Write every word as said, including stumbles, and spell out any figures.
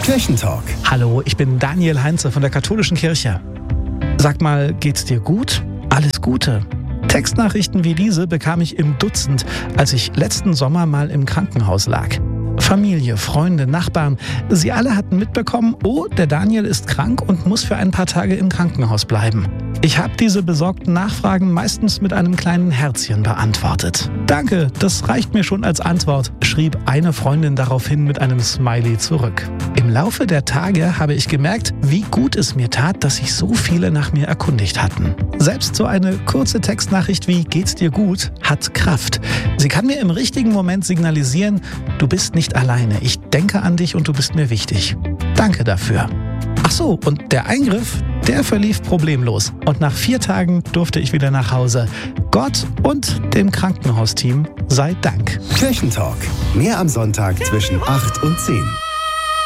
Kirchentalk. Hallo, ich bin Daniel Heinze von der Katholischen Kirche. Sag mal, geht's dir gut? Alles Gute. Textnachrichten wie diese bekam ich im Dutzend, als ich letzten Sommer mal im Krankenhaus lag. Familie, Freunde, Nachbarn, sie alle hatten mitbekommen, oh, der Daniel ist krank und muss für ein paar Tage im Krankenhaus bleiben. Ich habe diese besorgten Nachfragen meistens mit einem kleinen Herzchen beantwortet. Danke, das reicht mir schon als Antwort, schrieb eine Freundin daraufhin mit einem Smiley zurück. Im Laufe der Tage habe ich gemerkt, wie gut es mir tat, dass sich so viele nach mir erkundigt hatten. Selbst so eine kurze Textnachricht wie "Geht's dir gut?" hat Kraft. Sie kann mir im richtigen Moment signalisieren, du bist nicht alleine, ich denke an dich und du bist mir wichtig. Danke dafür. Ach so, und der Eingriff, der verlief problemlos. Und nach vier Tagen durfte ich wieder nach Hause. Gott und dem Krankenhausteam sei Dank. Kirchentalk. Mehr am Sonntag zwischen acht und zehn.